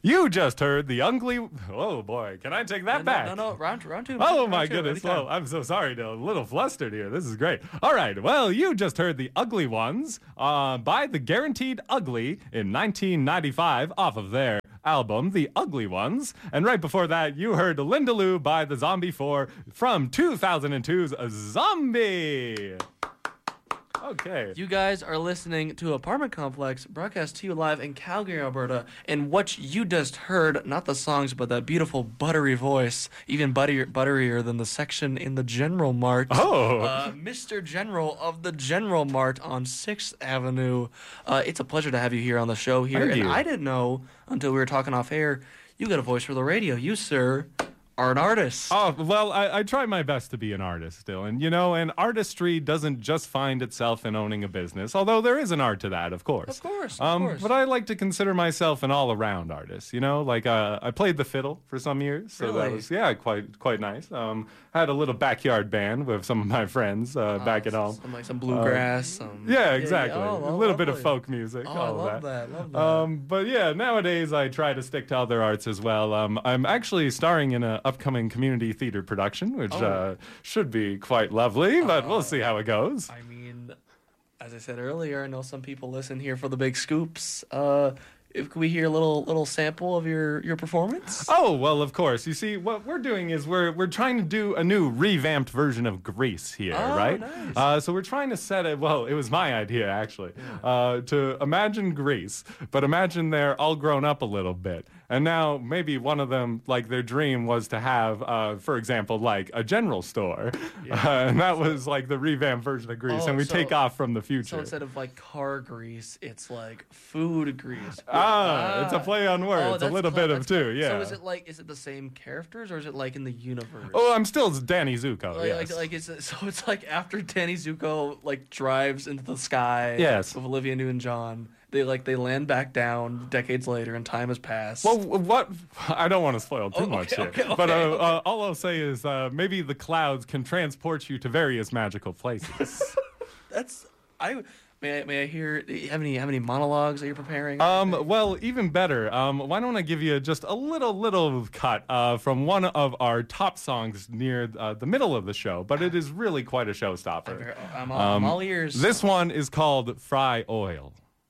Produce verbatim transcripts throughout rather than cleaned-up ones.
You just heard the ugly. Oh boy, can I take that no, back? No, no, no, round, round two. Oh round my two, goodness! anytime. Well, I'm so sorry, Dylan. A little flustered here. This is great. All right. Well, you just heard the Ugly Ones uh, by the Guaranteed Ugly in nineteen ninety-five off of their album, The Ugly Ones. And right before that, you heard Linda Lou by the Zombie Four from two thousand two's Zombie. Okay. You guys are listening to Apartment Complex, broadcast to you live in Calgary, Alberta. And what you just heard, not the songs, but that beautiful buttery voice, even butterier, butterier than the section in the General Mart. Oh. Uh, Mister General of the General Mart on sixth Avenue. Uh, it's a pleasure to have you here on the show here. Thank and you. I didn't know until we were talking off air, you got a voice for the radio. You, sir, are an artist. Oh, well, I, I try my best to be an artist still. And, you know, and artistry doesn't just find itself in owning a business, although there is an art to that, of course. Of course, of um, course. But I like to consider myself an all-around artist, you know? Like, uh, I played the fiddle for some years, so that Really? was, yeah, quite quite nice. Um, had a little backyard band with some of my friends uh, back at Uh, home. Some, like some bluegrass. some, Yeah, exactly. oh, a oh, little bit of lovely. folk music, Oh, all I of love that. Love that. Um, but yeah, nowadays I try to stick to other arts as well. Um, I'm actually starring in an upcoming community theater production, which Oh. uh, should be quite lovely, but we'll see how it goes. I mean, as I said earlier, I know some people listen here for the big scoops. Uh, if can we hear a little little sample of your your performance? Oh, well, of course. You see, what we're doing is we're we're trying to do a new revamped version of Grease here, Oh, right? nice. Uh, so we're trying to set it, well, it was my idea, actually, uh, to imagine Grease, but imagine they're all grown up a little bit. And now maybe one of them, like their dream was to have, uh, for example, like a general store. Uh, and that was like the revamped version of Grease. Oh, and we so- take off from the future. So instead of like car grease, it's like food grease. Ah, it's a play on words, Oh, a that's little clever, bit of that's two, clever. yeah. So is it like is it the same characters or is it like in the universe? Oh, I'm still Danny Zuko, Like, yes. like, like it's so it's like after Danny Zuko like drives into the sky Yes. with Olivia Newton-John, they like they land back down decades later and time has passed. Well, what? I don't want to spoil too Oh, much okay, here, okay, but uh, okay, uh, all I'll say is uh, maybe the clouds can transport you to various magical places. That's I may I, may I hear do you have any how many monologues that you're preparing? um, well, even better. Um, why don't I give you just a little, little cut uh, from one of our top songs near uh, the middle of the show, but it is really quite a showstopper. I'm all, I'm all ears. This one is called Fry Oil.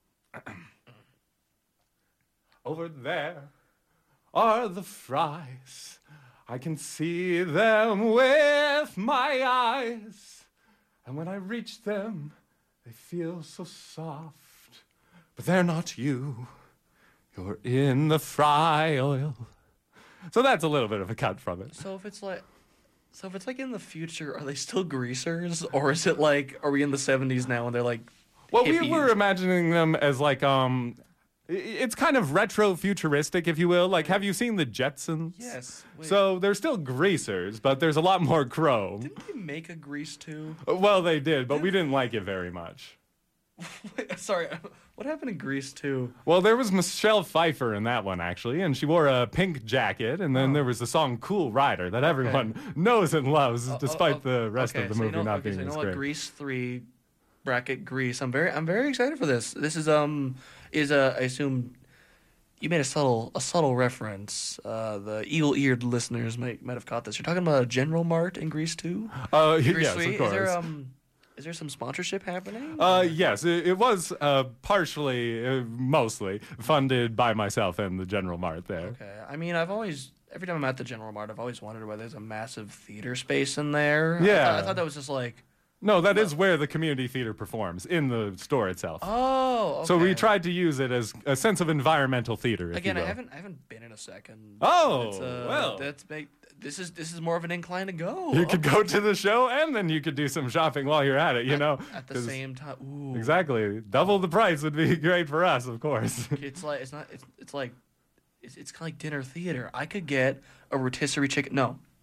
Over there are the fries. I can see them with my eyes. And when I reach them, they feel so soft. But they're not you. You're in the fry oil. So that's a little bit of a cut from it. So if it's like, so if it's like in the future, are they still greasers, or is it like, are we in the seventies now and they're like, Well, we hippies? were imagining them as like um, i- it's kind of retro futuristic, if you will. Like, have you seen the Jetsons? Yes. Wait, So they're still greasers, but there's a lot more chrome. didn't they make a grease too? Well, they did, but we didn't like it very much. Wait, sorry, what happened in Grease two? Well, there was Michelle Pfeiffer in that one, actually, and she wore a pink jacket, and then there was the song Cool Rider that everyone knows and loves, despite the rest Okay, of the so you movie know, not okay, being so you as know what, great. Grease three, bracket Grease. I'm very, I'm very excited for this. This is um, is uh, I assume. You made a subtle a subtle reference. Uh, the eagle-eared listeners might might have caught this. You're talking about a General Mart in Grease two. Uh, Grease yes, three? of course. Is there um, is there some sponsorship happening? Uh, yes, it, it was uh, partially, uh, mostly, funded by myself and the General Mart there. Okay. I mean, I've always every time I'm at the General Mart, I've always wondered why there's a massive theater space in there. I Yeah. thought, I thought that was just like, No, that is where the community theater performs, in the store itself. oh. Okay. So we tried to use it as a sense of environmental theater, if Again, you I will. haven't I haven't been in a second. Oh, That's, uh, well. that's make, this is this is more of an incline to go. You could go to the show, and then you could do some shopping while you're at it, you know? at the 'Cause- same time. Ooh. Exactly. Double the price would be great for us, of course. It's like it's not it's it's like it's, it's kind of like dinner theater. I could get a rotisserie chicken. No,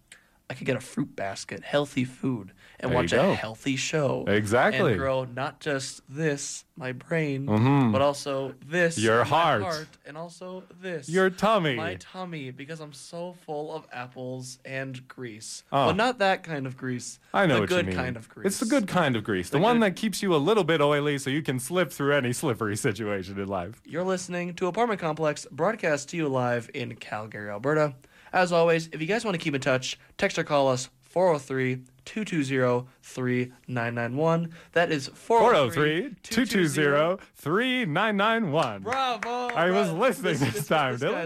I could get a fruit basket, healthy food, and There you watch a go. healthy show. Exactly. And grow not just this, my brain, Mhm. but also this, Your my heart. and also this, Your tummy. my tummy, because I'm so full of apples and grease. Oh. But not that kind of grease. I know the what good you mean. kind of grease. It's the good kind of grease. The, The one good- that keeps you a little bit oily so you can slip through any slippery situation in life. You're listening to Apartment Complex, broadcast to you live in Calgary, Alberta. As always, if you guys want to keep in touch, text or call us four oh three, two two zero, three nine nine one. That is four oh three, two two zero, three nine nine one. Bravo! I was Bravo. listening this time, guy- Dylan.